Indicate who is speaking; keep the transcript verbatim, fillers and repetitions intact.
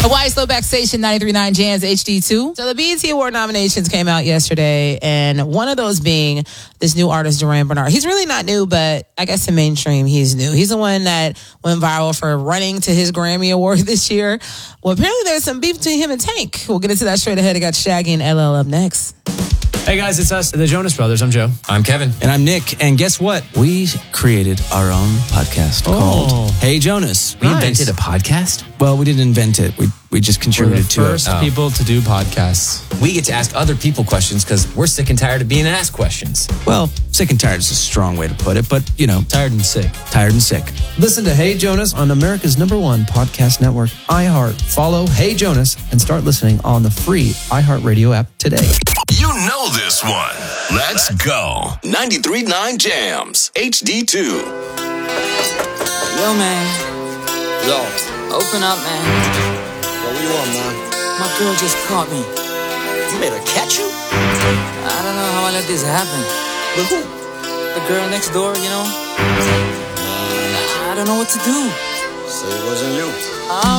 Speaker 1: Hawaii's Throwback Station, ninety-three point nine Jams H D two. So the B E T Award nominations came out yesterday, and one of those being this new artist, Duran Bernard. He's really not new, but I guess in mainstream, he's new. He's the one that went viral for running to his Grammy Award this year. Well, apparently there's some beef between him and Tank. We'll get into that straight ahead. I got Shaggy and L L up next.
Speaker 2: Hey guys, it's us, the Jonas Brothers. I'm Joe.
Speaker 3: I'm Kevin.
Speaker 4: And I'm Nick. And guess what? We created our own podcast
Speaker 2: Oh.
Speaker 4: called Hey Jonas.
Speaker 3: We
Speaker 2: Nice.
Speaker 3: invented a podcast.
Speaker 4: Well, we didn't invent it. We we just
Speaker 2: We're the
Speaker 4: contributed to
Speaker 2: first
Speaker 4: it.
Speaker 2: people to do podcasts.
Speaker 3: We get to ask other people questions because we're sick and tired of being asked questions.
Speaker 4: Well, sick and tired is a strong way to put it, but you know,
Speaker 2: Tired and sick.
Speaker 4: tired and sick.
Speaker 5: Listen to Hey Jonas on America's number one podcast network, iHeart. Follow Hey Jonas and start listening on the free iHeartRadio app today.
Speaker 6: You know this one. Let's go. ninety-three point nine Jams, H D two.
Speaker 7: Yo, man.
Speaker 8: Yo,
Speaker 7: Open up, man.
Speaker 8: yo, what you want, man?
Speaker 7: My girl just caught me.
Speaker 8: You made her catch you?
Speaker 7: I don't know how I let this happen.
Speaker 8: With who?
Speaker 7: The girl next door, you know? I don't know what to do.
Speaker 8: Say it wasn't you.
Speaker 7: I